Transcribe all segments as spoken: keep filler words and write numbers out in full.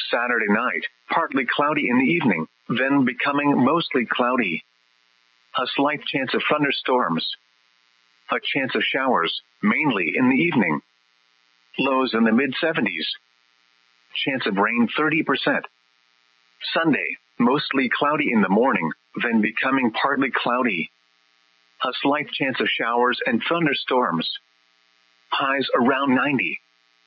Saturday night, partly cloudy in the evening, then becoming mostly cloudy. A slight chance of thunderstorms. A chance of showers, mainly in the evening. Lows in the mid seventies. Chance of rain thirty percent. Sunday, mostly cloudy in the morning, then becoming partly cloudy. A slight chance of showers and thunderstorms. Highs around ninety.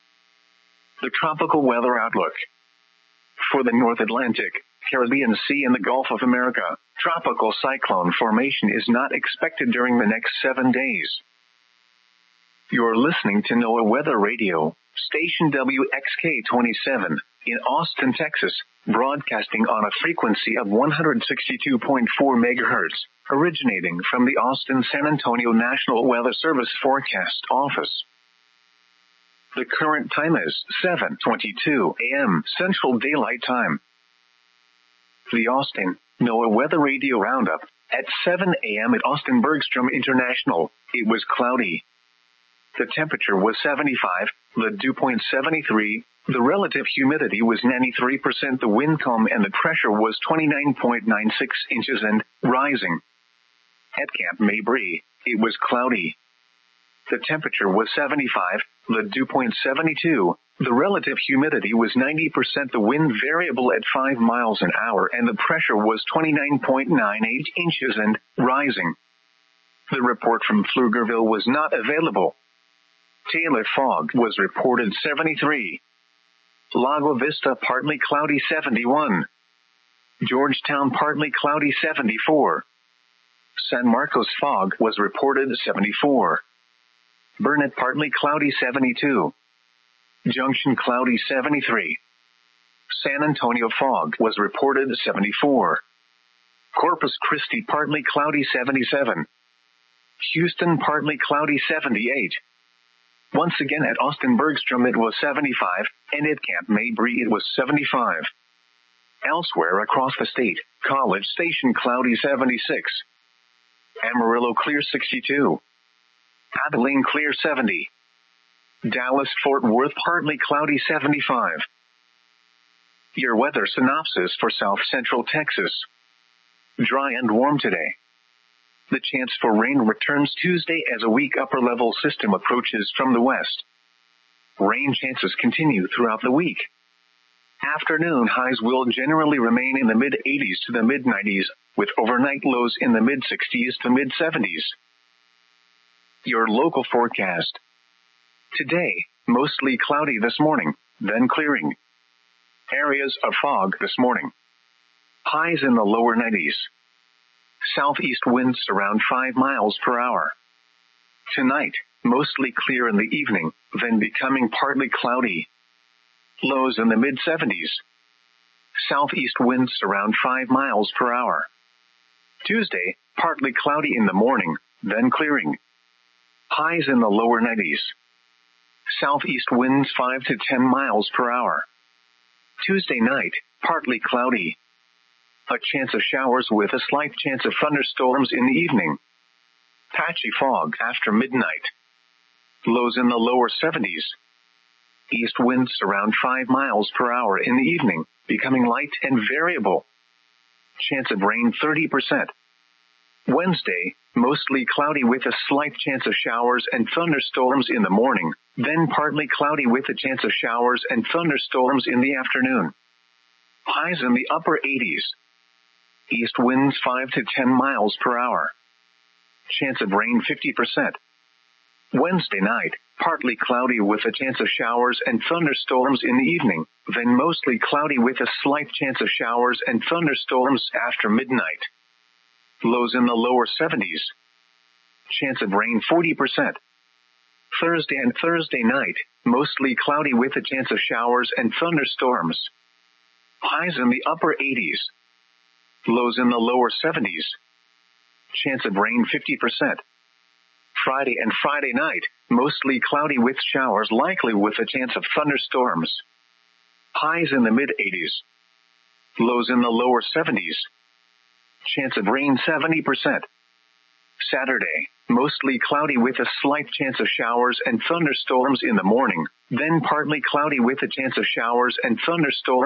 The tropical weather outlook. For the North Atlantic, Caribbean Sea and the Gulf of America, tropical cyclone formation is not expected during the next seven days. You're listening to NOAA Weather Radio, station W X K twenty-seven, in Austin, Texas, broadcasting on a frequency of one hundred sixty-two point four megahertz, originating from the Austin-San Antonio National Weather Service Forecast Office. The current time is seven twenty-two a.m. Central Daylight Time. The Austin NOAA Weather Radio Roundup. At seven a.m. at Austin Bergstrom International, it was cloudy. The temperature was seventy-five, the dew point seventy-three, the relative humidity was ninety-three percent, the wind calm and the pressure was twenty-nine point nine six inches and rising. At Camp Mabry, it was cloudy. The temperature was seventy-five, the dew point seventy-two, the relative humidity was ninety percent, the wind variable at five miles an hour and the pressure was twenty-nine point nine eight inches and rising. The report from Pflugerville was not available. Taylor fog was reported seventy-three. Lago Vista partly cloudy seventy-one. Georgetown partly cloudy seventy-four. San Marcos fog was reported seventy-four. Burnett partly cloudy seventy-two. Junction cloudy seventy-three. San Antonio fog was reported seventy-four. Corpus Christi partly cloudy seventy-seven. Houston partly cloudy seventy-eight. Once again at Austin Bergstrom it was seventy-five, and at Camp Mabry it was seventy-five. Elsewhere across the state, College Station cloudy seventy-six. Amarillo clear sixty-two. Abilene clear seventy. Dallas Fort Worth partly cloudy seventy-five. Your weather synopsis for South Central Texas. Dry and warm today. The chance for rain returns Tuesday as a weak upper-level system approaches from the west. Rain chances continue throughout the week. Afternoon highs will generally remain in the mid eighties to the mid nineties, with overnight lows in the mid sixties to mid seventies. Your local forecast. Today, mostly cloudy this morning, then clearing. Areas of fog this morning. Highs in the lower nineties. Southeast winds around five miles per hour. Tonight, mostly clear in the evening, then becoming partly cloudy. Lows in the mid seventies. Southeast winds around five miles per hour. Tuesday, partly cloudy in the morning, then clearing. Highs in the lower nineties. Southeast winds five to ten miles per hour. Tuesday night, partly cloudy. A chance of showers with a slight chance of thunderstorms in the evening. Patchy fog after midnight. Lows in the lower seventies. East winds around five miles per hour in the evening, becoming light and variable. Chance of rain thirty percent. Wednesday, mostly cloudy with a slight chance of showers and thunderstorms in the morning, then partly cloudy with a chance of showers and thunderstorms in the afternoon. Highs in the upper eighties. East winds five to ten miles per hour. Chance of rain fifty percent. Wednesday night, partly cloudy with a chance of showers and thunderstorms in the evening, then mostly cloudy with a slight chance of showers and thunderstorms after midnight. Lows in the lower seventies. Chance of rain forty percent. Thursday and Thursday night, mostly cloudy with a chance of showers and thunderstorms. Highs in the upper eighties. Lows in the lower seventies. Chance of rain fifty percent. Friday and Friday night, mostly cloudy with showers likely with a chance of thunderstorms. Highs in the mid eighties. Lows in the lower seventies. Chance of rain seventy percent. Saturday, mostly cloudy with a slight chance of showers and thunderstorms in the morning, then partly cloudy with a chance of showers and thunderstorms